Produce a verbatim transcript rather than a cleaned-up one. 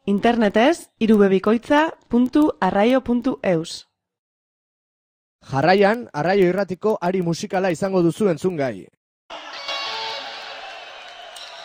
Internetez irubebikoitza puntu arraio puntu eus. Jarraian, Arraio Irratiko ari musikala izango duzu entzungai.